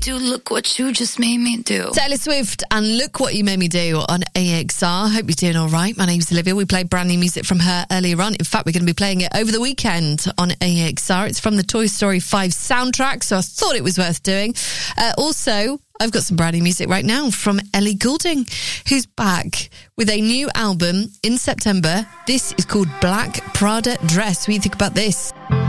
do, look what you just made me do. Taylor Swift and Look What You Made Me Do on AXR. Hope you're doing all right. My name's Olivia. We played brand new music from her earlier on. In fact, we're going to be playing it over the weekend on AXR. It's from the Toy Story 5 soundtrack, so I thought it was worth doing. Also, I've got some brand new music right now from Ellie Goulding, who's back with a new album in September. This is called Black Prada Dress. What do you think about this?